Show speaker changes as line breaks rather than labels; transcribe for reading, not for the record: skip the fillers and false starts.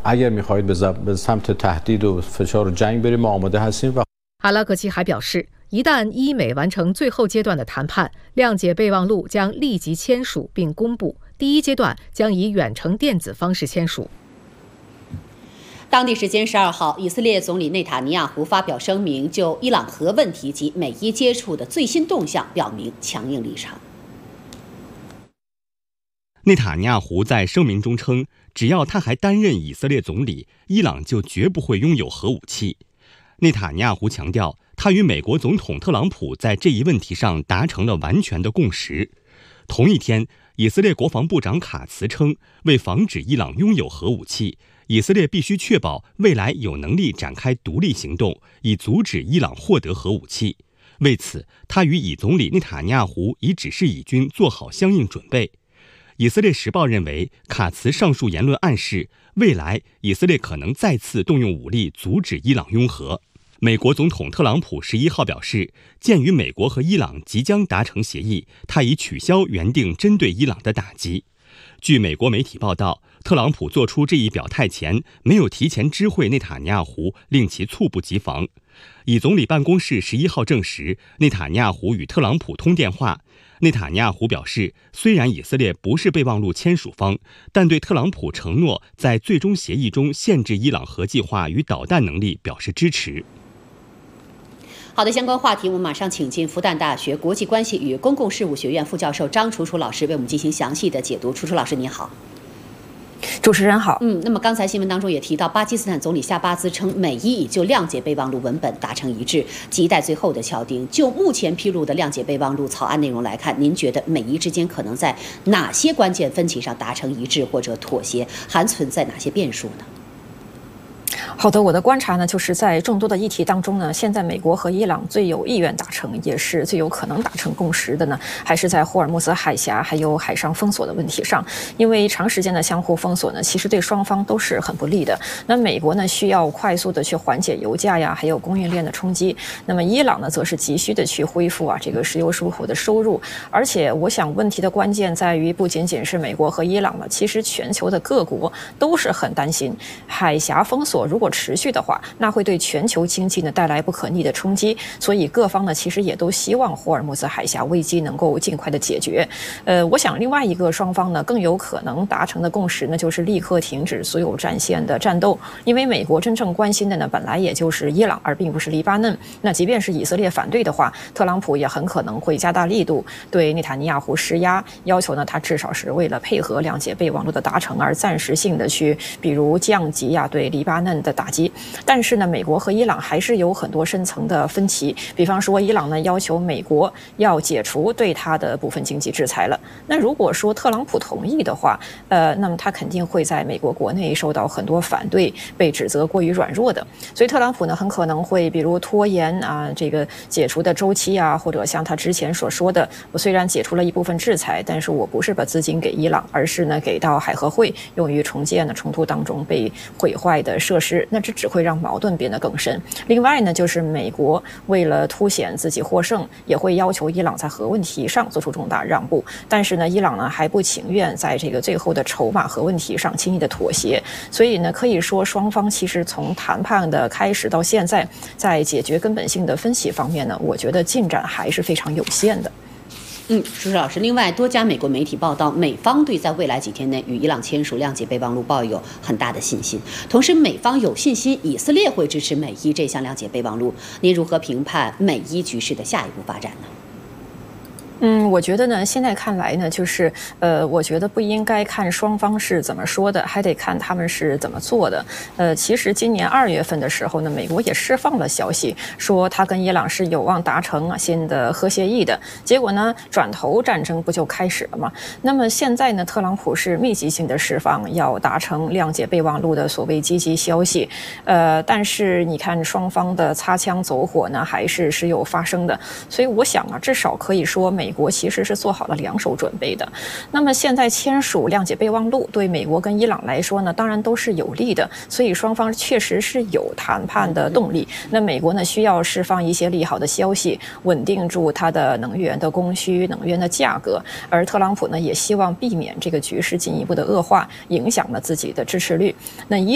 اگر می‌خواهید به سمت تهدید و فشار و جنگ بریم ما آماده هستیم و
哈拉克奇还表示，一旦伊美完成最后阶段的谈判，谅解备忘录将立即签署并公布。第一阶段将以远程电子方式签署。
当地时间12号，以色列总理内塔尼亚胡发表声明，就伊朗核问题及美伊接触的最新动向表明强硬立场。
内塔尼亚胡在声明中称，只要他还担任以色列总理，伊朗就绝不会拥有核武器。内塔尼亚胡强调，他与美国总统特朗普在这一问题上达成了完全的共识。同一天，以色列国防部长卡茨称，为防止伊朗拥有核武器，以色列必须确保未来有能力展开独立行动，以阻止伊朗获得核武器。为此，他与以总理内塔尼亚胡已指示以军做好相应准备。以色列时报认为，卡茨上述言论暗示，未来以色列可能再次动用武力阻止伊朗拥核。美国总统特朗普11号表示，鉴于美国和伊朗即将达成协议，他已取消原定针对伊朗的打击。据美国媒体报道，特朗普做出这一表态前，没有提前知会内塔尼亚胡，令其猝不及防。以总理办公室11号证实，内塔尼亚胡与特朗普通电话。内塔尼亚胡表示，虽然以色列不是备忘录签署方，但对特朗普承诺在最终协议中限制伊朗核计划与导弹能力表示支持。
好的，相关话题我们马上请进复旦大学国际关系与公共事务学院副教授张楚楚老师为我们进行详细的解读。楚楚老师，你好。
主持人好。
那么刚才新闻当中也提到，巴基斯坦总理夏巴兹称，美伊已就谅解备忘录文本达成一致，亟待最后的敲定。就目前披露的谅解备忘录草案内容来看，您觉得美伊之间可能在哪些关键分歧上达成一致或者妥协，还存在哪些变数呢？
好的，我的观察呢，就是在众多的议题当中呢，现在美国和伊朗最有意愿达成，也是最有可能达成共识的呢，还是在霍尔木兹海峡还有海上封锁的问题上。因为长时间的相互封锁呢，其实对双方都是很不利的。那美国呢，需要快速的去缓解油价呀，还有供应链的冲击。那么伊朗呢，则是急需的去恢复这个石油出口的收入。而且，我想问题的关键在于，不仅仅是美国和伊朗了，其实全球的各国都是很担心海峡封锁如果持续的话，那会对全球经济呢带来不可逆的冲击。所以各方呢其实也都希望霍尔木兹海峡危机能够尽快的解决。我想另外一个双方呢更有可能达成的共识呢，就是立刻停止所有战线的战斗。因为美国真正关心的呢本来也就是伊朗，而并不是黎巴嫩。那即便是以色列反对的话，特朗普也很可能会加大力度对内塔尼亚胡施压，要求呢他至少是为了配合谅解备忘录的达成而暂时性的去比如降级对黎巴嫩的打击。但是呢，美国和伊朗还是有很多深层的分歧。比方说，伊朗呢要求美国要解除对他的部分经济制裁了。那如果说特朗普同意的话，那么他肯定会在美国国内受到很多反对，被指责过于软弱的。所以特朗普呢很可能会比如拖延这个解除的周期或者像他之前所说的，我虽然解除了一部分制裁，但是我不是把资金给伊朗，而是呢给到海合会，用于重建冲突当中被毁坏的设施。那这只会让矛盾变得更深。另外呢，就是美国为了凸显自己获胜，也会要求伊朗在核问题上做出重大让步。但是呢，伊朗呢还不情愿在这个最后的筹码核问题上轻易的妥协。所以呢，可以说双方其实从谈判的开始到现在，在解决根本性的分歧方面呢，我觉得进展还是非常有限的。
楚楚老师，另外多家美国媒体报道，美方对在未来几天内与伊朗签署谅解备忘录抱有很大的信心，同时美方有信心以色列会支持美伊这项谅解备忘录。您如何评判美伊局势的下一步发展呢？
我觉得呢，现在看来呢，就是我觉得不应该看双方是怎么说的，还得看他们是怎么做的。其实今年2月份的时候呢，美国也释放了消息，说他跟伊朗是有望达成新的核协议的。结果呢，转头战争不就开始了吗？那么现在呢，特朗普是密集性的释放要达成谅解备忘录的所谓积极消息，但是你看双方的擦枪走火呢，还是时有发生的。所以我想至少可以说美国其实是做好了2手准备的。那么现在签署谅解备忘录对美国跟伊朗来说呢，当然都是有利的，所以双方确实是有谈判的动力。那美国呢需要释放一些利好的消息，稳定住它的能源的供需、能源的价格，而特朗普呢也希望避免这个局势进一步的恶化，影响了自己的支持率。那